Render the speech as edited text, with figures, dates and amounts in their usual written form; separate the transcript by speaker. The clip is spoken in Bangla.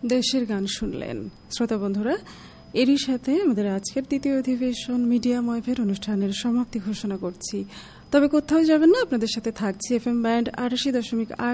Speaker 1: দেশের গান শুনলেন শ্রোতা বন্ধুরা। এরই সাথে আমাদের আজকের দ্বিতীয় অধিবেশন মিডিয়াম ওয়েভের অনুষ্ঠানের সমাপ্তি ঘোষণা করছি। তবে কোথাও যাবেন না, আপনাদের সাথে থাকছি FM ব্যান্ড ৮৮.৮